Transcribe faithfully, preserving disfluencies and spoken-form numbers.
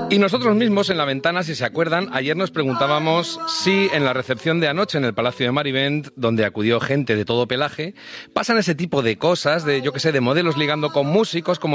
Y nosotros mismos en La Ventana, si se acuerdan, ayer nos preguntábamos si en la recepción de anoche en el Palacio de Marivent, donde acudió gente de todo pelaje, pasan ese tipo de cosas, de yo que sé, de modelos ligando con músicos, como